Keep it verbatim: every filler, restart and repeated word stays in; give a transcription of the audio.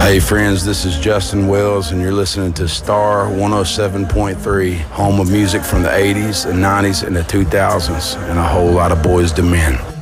Hey friends, this is Justin Wells, and you're listening to Star one oh seven point three, home of music from the eighties, the nineties, and the two thousands, and a whole lot of Boys to Men.